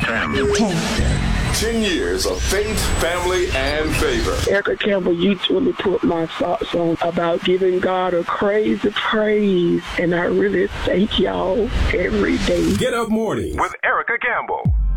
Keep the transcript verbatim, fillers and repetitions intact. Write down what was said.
ten. Ten years of faith, family, and favor. Erica Campbell, you truly put my socks on about giving God a crazy praise, and I really thank y'all every day. Get Up Morning with Erica Campbell.